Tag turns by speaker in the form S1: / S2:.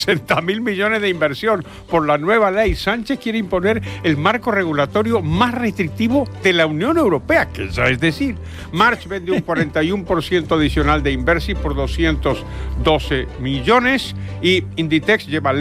S1: 60.000 millones de inversión por la nueva ley. Sánchez quiere imponer el marco regulatorio más restrictivo de la Unión Europea, que ya es decir, March vende un 41% adicional de Inversi por 212 millones y Inditex lleva